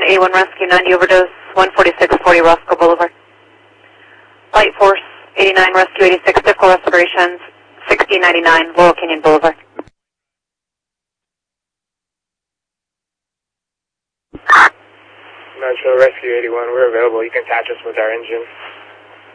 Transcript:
81 Rescue, 90 overdose, 14640 Roscoe Boulevard. Light Force, 89 Rescue, 86 difficult respirations, 1699 Laurel Canyon Boulevard. Metro Rescue 81, we're available. You can attach us with our engine.